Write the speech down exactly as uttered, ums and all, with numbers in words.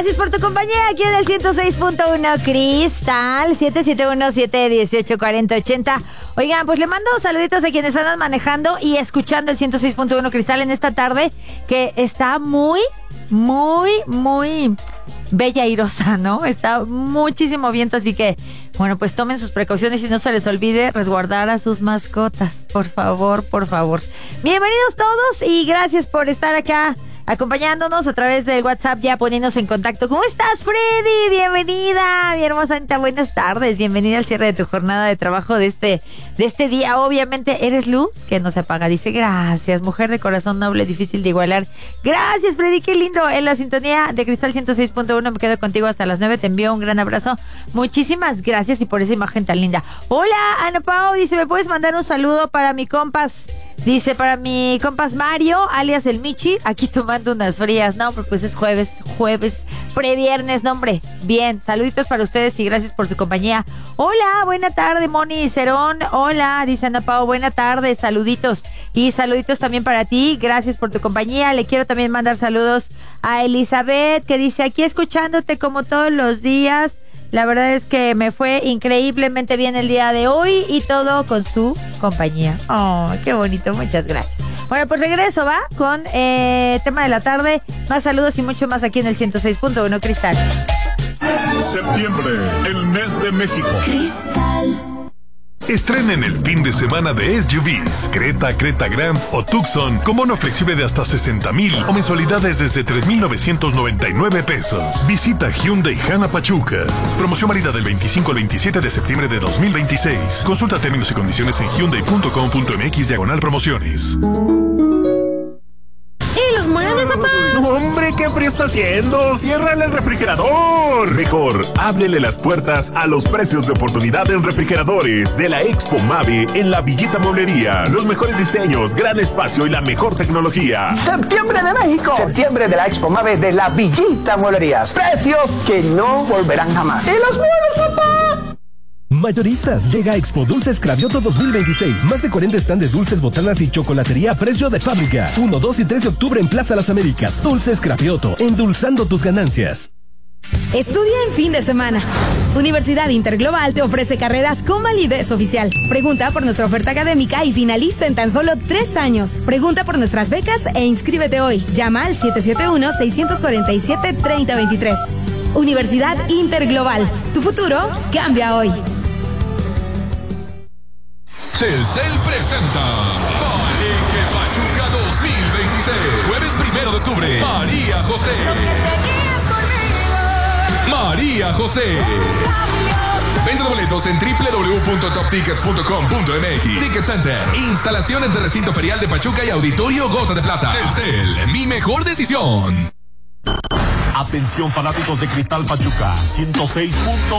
Gracias por tu compañía aquí en el ciento seis punto uno Cristal, siete siete uno, siete uno ocho, cuatro cero ocho cero. Oigan, pues le mando saluditos a quienes andan manejando y escuchando el ciento seis punto uno Cristal en esta tarde que está muy, muy, muy bella y airosa, ¿no? Está muchísimo viento, así que, bueno, pues tomen sus precauciones y no se les olvide resguardar a sus mascotas. Por favor, por favor. Bienvenidos todos y gracias por estar acá acompañándonos a través del WhatsApp, ya poniéndonos en contacto. ¿Cómo estás, Freddy? Bienvenida, mi hermosa Anita, buenas tardes. Bienvenida al cierre de tu jornada de trabajo de este, de este día. Obviamente, eres luz que no se apaga. Dice, gracias, mujer de corazón noble, difícil de igualar. Gracias, Freddy, qué lindo. En la sintonía de Cristal ciento seis punto uno me quedo contigo hasta las nueve. Te envío un gran abrazo. Muchísimas gracias y por esa imagen tan linda. Hola, Ana Pao, dice, ¿me puedes mandar un saludo para mi compas? Dice, para mi compas Mario, alias el Michi, aquí tomando unas frías. No, pero pues es jueves, jueves, previernes, no, hombre. Bien, saluditos para ustedes y gracias por su compañía. Hola, buena tarde, Moni Cerón. Hola, dice Ana Pao, buena tarde, saluditos. Y saluditos también para ti, gracias por tu compañía. Le quiero también mandar saludos a Elizabeth, que dice, aquí escuchándote como todos los días. La verdad es que me fue increíblemente bien el día de hoy y todo con su compañía. Oh, qué bonito, muchas gracias. Bueno, pues regreso, ¿va? Con eh, tema de la tarde, más saludos y mucho más aquí en el ciento seis punto uno Cristal. Septiembre, el mes de México. Cristal. Estrenen el fin de semana de S U Vs, Creta, Creta Grand o Tucson con bono flexible de hasta sesenta mil o mensualidades desde tres mil novecientos noventa y nueve pesos. Visita Hyundai Jana Pachuca. Promoción válida del veinticinco al veintisiete de septiembre de dos mil veintiséis. Consulta términos y condiciones en hyundai punto com punto m x diagonal promociones. ¡Y los muebles, papá! ¡No, hombre, qué frío está haciendo! ¡Ciérrale el refrigerador! Mejor, ábrele las puertas a los precios de oportunidad en refrigeradores de la Expo Mave en la Villita Mueblería. Los mejores diseños, gran espacio y la mejor tecnología. Septiembre de México. Septiembre de la Expo Mave de la Villita Mueblerías. Precios que no volverán jamás. ¡Y los muebles, papá! Mayoristas, llega a Expo Dulces Cravioto dos mil veintiséis. Más de cuarenta stand de dulces, botanas y chocolatería a precio de fábrica. uno, dos y tres de octubre en Plaza Las Américas. Dulces Cravioto, endulzando tus ganancias. Estudia en fin de semana. Universidad Interglobal te ofrece carreras con validez oficial. Pregunta por nuestra oferta académica y finaliza en tan solo tres años. Pregunta por nuestras becas e inscríbete hoy. Llama al siete siete uno, seis cuatro siete, tres cero dos tres. Universidad Interglobal. Tu futuro cambia hoy. Telcel presenta Palenque Pachuca dos mil veintiséis. Jueves primero de octubre. María José. María José. Venta de boletos en doble u doble u doble u punto top tickets punto com punto m x. Ticket Center. Instalaciones de recinto ferial de Pachuca y auditorio Gota de Plata. Telcel, mi mejor decisión. Atención fanáticos de Cristal Pachuca, ciento seis punto